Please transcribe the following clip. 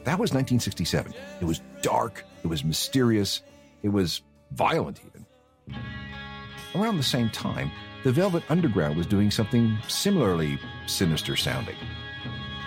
That was 1967. It was dark. It was mysterious. It was violent even. Around the same time, the Velvet Underground was doing something similarly sinister sounding.